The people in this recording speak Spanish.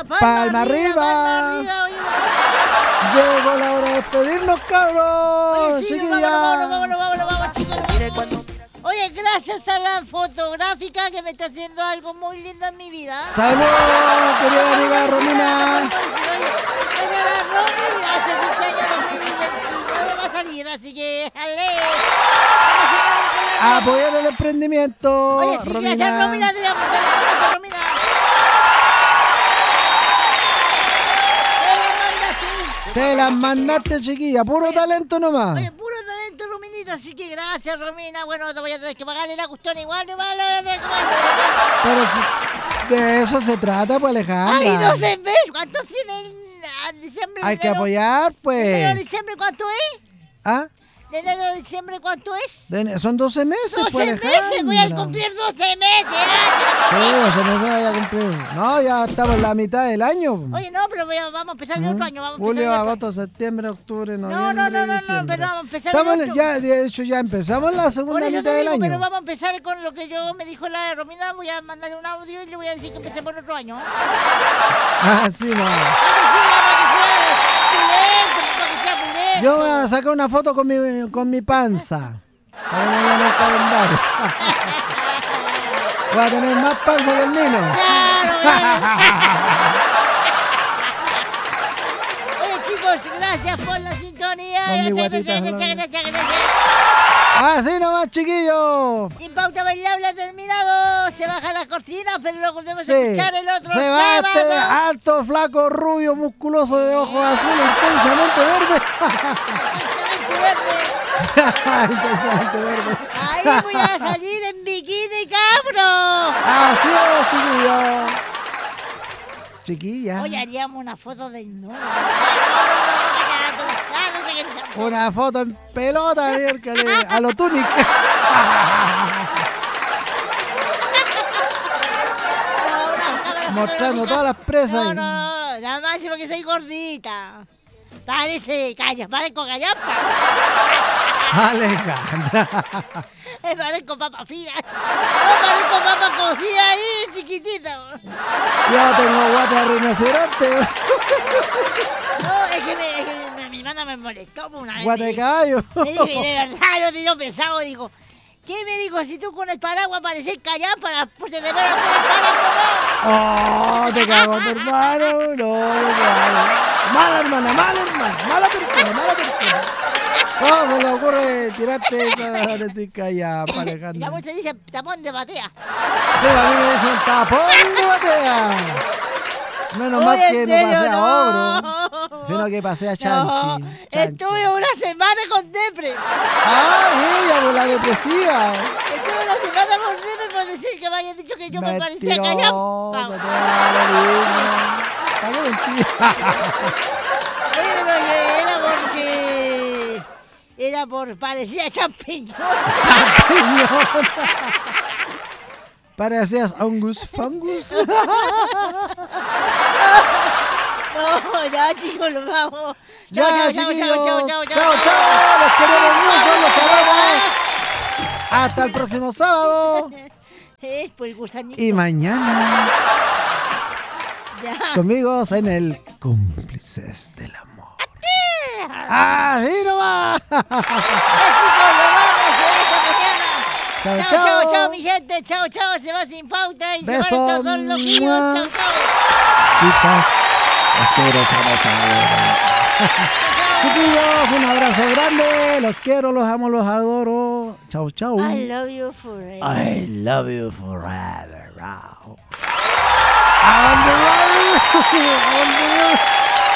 Palma arriba. Llegó la hora de despedirnos, cabros. Chiquillas. Vámonos, chicos. Oye, gracias a la fotográfica que me está haciendo algo muy lindo en mi vida. Saludos, querida amiga Romina. Oye, la Romy hace este año 2029 va a salir, así que ¡ale! Apoyar el emprendimiento. Oye, sí, Romina. gracias, Romina. Romina. Te las mandaste, chiquilla. Puro talento nomás. Oye, puro talento, Rominita, así que gracias, Romina. Bueno, te voy a tener que pagarle la cuestión igual, nomás le voy a tener que pagar. Pero si de eso se trata, pues, Alejandra. ¡Ay, 12 meses! ¿Cuántos tienen en diciembre? Hay que apoyar, ¿De pues. enero a diciembre cuánto es? ¿Ah? ¿De enero a diciembre cuánto es? Son 12 meses, 12 pues, meses, voy a Alejandra. cumplir 12 meses. Sí, 12 meses vaya a cumplir. No, ya estamos en la mitad del año. Oye, no, pero vamos a empezar el otro año. Vamos a empezar Julio, el otro año. agosto, septiembre, octubre, No, noviembre, diciembre. pero vamos a empezar Estamos el otro. ya, de hecho, ya empezamos la Por segunda eso mitad te del digo, año. pero vamos a empezar con lo que yo me dijo la Romina. Voy a mandarle un audio y le voy a decir que empecemos el otro año. Ah, sí, no. Yo voy a sacar una foto con mi panza. Para ponerla en el calendario. Voy a tener más panza que el Nino. Oye, chicos, gracias por la sintonía. Con mi guatita Gracias. Así nomás, chiquillos. Sin pauta bailable ha terminado. Se bajan las cortinas, pero luego volvemos Sí, a escuchar el otro se va este sábado. alto, flaco, rubio, musculoso, de ojos azules, intensamente verde. Intensamente verde. Ahí voy a salir en bikini, cabro. Así es, chiquillos. Chiquilla. Oye, haríamos una foto del nudo. Una foto en pelota, miércoles, a lo Tunic. Mostrando todas las presas. No, nada más porque soy gordita. Parezco gallampa. Alejandra. Parezco papa fina. No, parezco papa cocida ahí, chiquitita. Yo tengo guata de rinoceronte. No, es que mi hermana me molestó por una vez. Guata de caballo. Me dijo, y de verdad, lo tiró pesado, dijo. ¿Qué me dijo? Si tú con el paraguas pareces callampa, pues se te ve la Oh, te cago tu hermano. No, mala hermana, mala persona. ¿Cómo se le ocurre tirarte esa sin callampa, Alejandra? La mucha dice tapón de batea. Sí, a mí me dicen tapón de batea. Menos mal que no pasé a ogro, sino que pasé a chanchi. Estuve una semana con depre. Ah, ella, por la depresiva. Estuve una semana con depre por decir que me habían dicho que yo me parecía a callampa. Te da lo mismo. ¿Para qué mentir? Oye, pero que era por parecía champiñón. Champiñón. Parecías Angus Fungus. No, ya chicos, nos vamos. Ya, chiquillos. Chao. Los queremos mucho, los amamos. Hasta el próximo sábado. Es por el gusanito. Y mañana. Ya. Conmigo en el Cómplices del Amor. ¡Así nomás! Chao, mi gente. Chao, se va sin pauta. Y besos. Se van estos dos loquillos. Chao. Chicas, los quiero, chiquillos, un abrazo grande. Los quiero, los amo, los adoro. Chao. I love you forever. I love you forever. On the road.